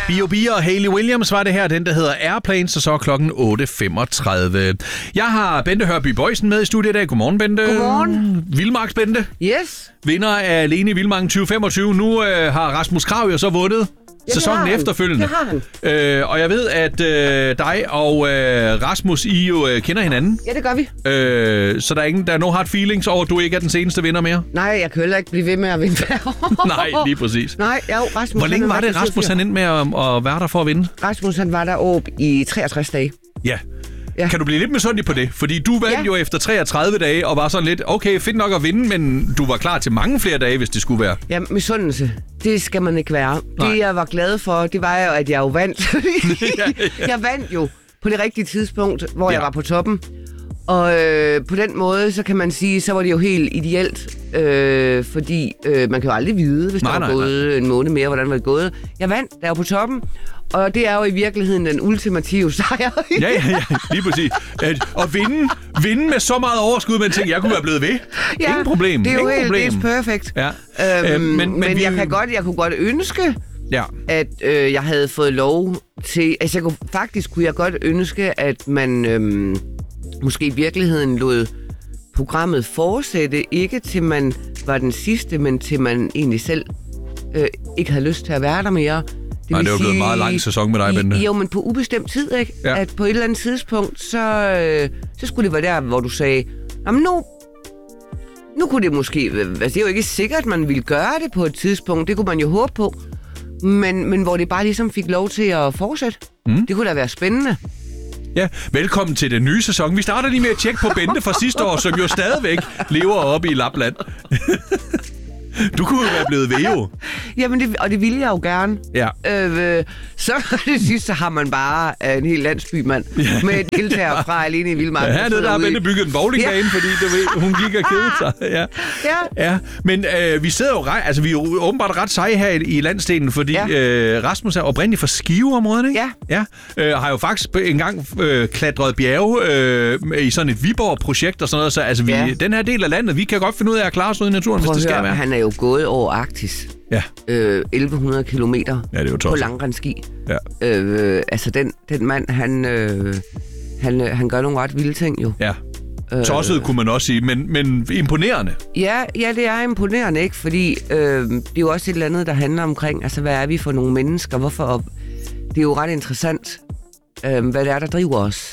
B.O.B. og Hayley Williams var det her. Den, der hedder Airplanes, og så klokken 8.35. Jeg har Bente Hørby Boysen med i studiet i dag. Godmorgen, Bente. Godmorgen. Vildmarks Bente. Yes. Vinder af Alene i Vildmarken 2025. Nu har Rasmus Krag jo så vundet sæsonen efterfølgende. Det har han. Og jeg ved, at dig og Rasmus, I jo kender hinanden. Ja, det gør vi. Så der er no hard feelings over, at du ikke er den seneste vinder mere? Nej, jeg kan heller ikke blive ved med at vinde hver år. Nej, lige præcis. Nej, jo, Rasmus. Hvor længe var det, Rasmus han endte med at være der for at vinde? Rasmus, han var deroppe i 63 dage. Ja. Kan du blive lidt misundelig på det? Fordi du vandt jo efter 33 dage og var sådan lidt, okay, fedt nok at vinde, men du var klar til mange flere dage, hvis det skulle være. Ja, misundelse. Det skal man ikke være. Nej. Det, jeg var glad for, det var jo, at jeg jo vandt. Jeg vandt jo på det rigtige tidspunkt, hvor jeg var på toppen. Og på den måde, så kan man sige, så var det jo helt ideelt. Fordi man kan jo aldrig vide, hvis der var gået en måned mere, hvordan var det gået. Jeg vandt, der var på toppen. Og det er jo i virkeligheden den ultimative sejr. Ja, lige præcis. Og vinde med så meget overskud, man tænker, jeg kunne være blevet ved. Ja, ingen problem. Det er jo helt, det er perfekt. Ja. Men jeg kunne godt ønske, at jeg havde fået lov til... Altså, kunne jeg godt ønske, at man måske i virkeligheden lod programmet fortsætte. Ikke til man var den sidste, men til man egentlig selv ikke havde lyst til at være der mere. Nej, det var blevet en meget lang sæson med dig, Bente. Jo, men på ubestemt tid, ikke? Ja. At på et eller andet tidspunkt, så skulle det være der, hvor du sagde, jamen nu kunne det måske... Altså, det er jo ikke sikkert, at man ville gøre det på et tidspunkt. Det kunne man jo håbe på. Men hvor det bare ligesom fik lov til at fortsætte. Det kunne da være spændende. Ja, velkommen til den nye sæson. Vi starter lige med at tjekke på Bente fra sidste år, som jo stadigvæk lever oppe i Lapland. Du kunne jo være blevet ved jo. Jamen, det ville jeg jo gerne. Ja. Så det sidste har man bare en hel landsbymand med deltagere fra Alene i Vildmarken. Ja, hernede der har Bente bygget en bowlingbane, fordi hun gik og kedede sig. Ja. Men vi sidder jo vi er jo åbenbart ret seje her i landsdelen, fordi Rasmus er oprindeligt fra Skiveområdet, ikke? Ja. Har jo faktisk engang klatret bjerge i sådan et Viborg-projekt og sådan noget, så altså den her del af landet, vi kan godt finde ud af at klare os ude i naturen, hvis det skal være. Han er jo gået over Arktis. Ja. 1100 kilometer på langrendski. Ja. Altså, den mand, han gør nogle ret vilde ting, jo. Ja. Tosset, kunne man også sige, men imponerende. Ja, det er imponerende, ikke? Fordi det er jo også et eller andet, der handler omkring, altså, hvad er vi for nogle mennesker? Hvorfor? Det er jo ret interessant, hvad det er, der driver os.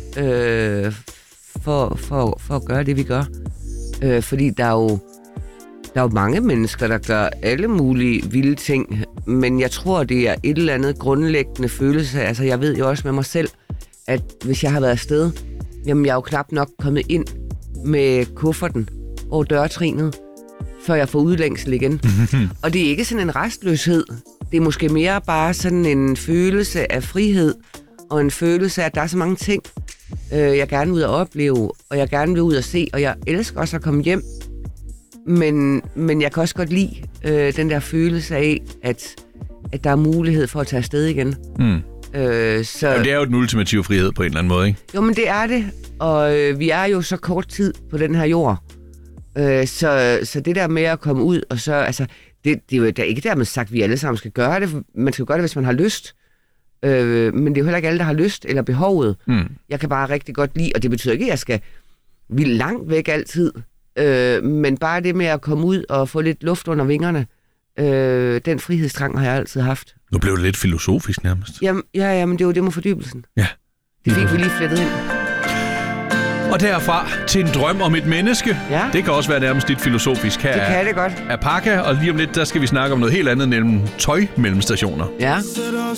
For at gøre det, vi gør. Fordi der er jo mange mennesker, der gør alle mulige vilde ting, men jeg tror, det er et eller andet grundlæggende følelse. Altså, jeg ved jo også med mig selv, at hvis jeg har været afsted, jamen, jeg er jo knap nok kommet ind med kufferten over dørtrinet, før jeg får udlængsel igen. Og det er ikke sådan en restløshed. Det er måske mere bare sådan en følelse af frihed, og en følelse af, at der er så mange ting, jeg gerne vil ud at opleve, og jeg gerne vil ud at se, og jeg elsker også at komme hjem. Men jeg kan også godt lide den der følelse af, at der er mulighed for at tage afsted igen. Jamen, det er jo den ultimative frihed på en eller anden måde, ikke? Jo, men det er det. Og vi er jo så kort tid på den her jord. Så det der med at komme ud, og så... Altså, det er jo ikke dermed sagt, at vi alle sammen skal gøre det. Man skal gøre det, hvis man har lyst. Men det er jo heller ikke alle, der har lyst eller behovet. Jeg kan bare rigtig godt lide, og det betyder ikke, at jeg skal vildt langt væk altid. Men bare det med at komme ud og få lidt luft under vingerne, den frihedstrang har jeg altid haft. Nu blev det lidt filosofisk nærmest. Jamen, men det er jo det med fordybelsen. Ja. Det fik vi lige flettet ind. Og derfra til en drøm om et menneske. Ja. Det kan også være nærmest lidt filosofisk. Her det kan det godt. Er Pakka, og lige om lidt, der skal vi snakke om noget helt andet, nemlig tøjmellemstationer. Ja.